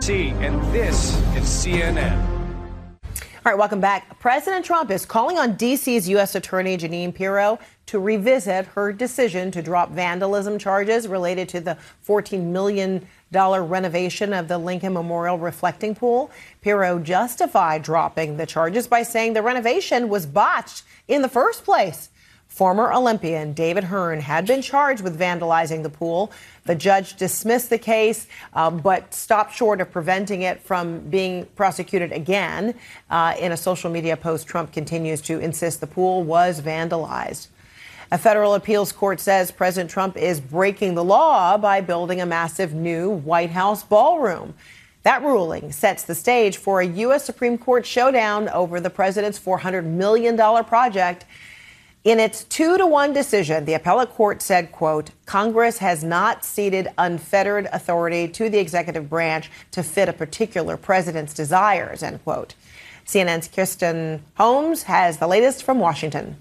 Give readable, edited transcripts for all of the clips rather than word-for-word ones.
D.C., and this is CNN. All right, welcome back. President Trump is calling on D.C.'s U.S. Attorney Jeanine Pirro to revisit her decision to drop vandalism charges related to the $14 million renovation of the Lincoln Memorial reflecting pool. Pirro justified dropping the charges by saying the renovation was botched in the first place. Former Olympian David Hearn had been charged with vandalizing the pool. The judge dismissed the case, but stopped short of preventing it from being prosecuted again. In a social media post, Trump continues to insist the pool was vandalized. A federal appeals court says President Trump is breaking the law by building a massive new White House ballroom. That ruling sets the stage for a U.S. Supreme Court showdown over the president's $400 million project. In its 2-1 decision, the appellate court said, quote, Congress has not ceded unfettered authority to the executive branch to fit a particular president's desires, end quote. CNN's Kirsten Holmes has the latest from Washington.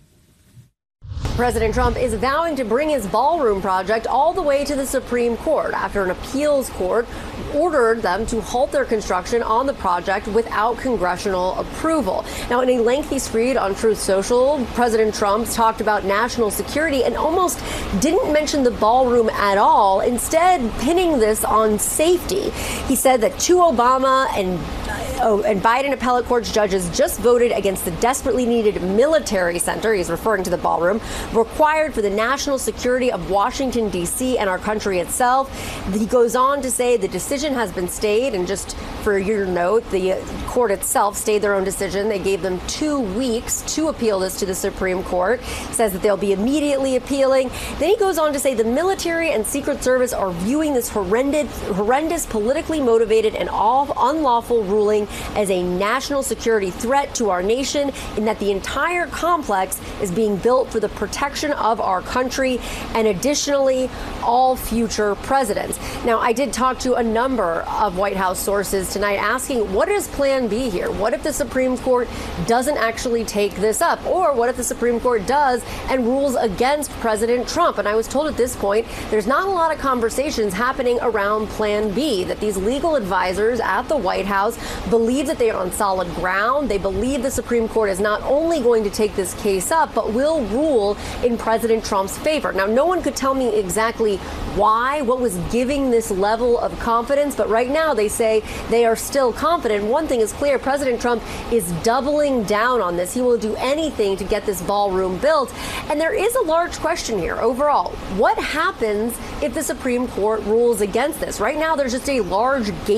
President Trump is vowing to bring his ballroom project all the way to the Supreme Court after an appeals court ordered them to halt their construction on the project without congressional approval. Now, in a lengthy screed on Truth Social, President Trump talked about national security and almost didn't mention the ballroom at all, instead pinning this on safety. He said that two Obama and Biden appellate court's judges just voted against the desperately needed military center, he's referring to the ballroom, required for the national security of Washington, D.C. and our country itself. He goes on to say the decision has been stayed, and just for your note, the court itself stayed their own decision. They gave them 2 weeks to appeal this to the Supreme Court. He says that they'll be immediately appealing. Then he goes on to say the military and Secret Service are viewing this horrendous politically motivated and all unlawful ruling as a national security threat to our nation, and that the entire complex is being built for the protection of our country and additionally all future presidents. Now, I did talk to a number of White House sources tonight asking, what is plan B here? What if the Supreme Court doesn't actually take this up? Or what if the Supreme Court does and rules against President Trump? And I was told at this point, there's not a lot of conversations happening around plan B, that these legal advisors at the White House believe that they are on solid ground. They believe the Supreme Court is not only going to take this case up, but will rule in President Trump's favor. Now, no one could tell me exactly why, what was giving this level of confidence, but right now they say they are still confident. One thing is clear, President Trump is doubling down on this. He will do anything to get this ballroom built. And there is a large question here overall. What happens if the Supreme Court rules against this? Right now, there's just a large gate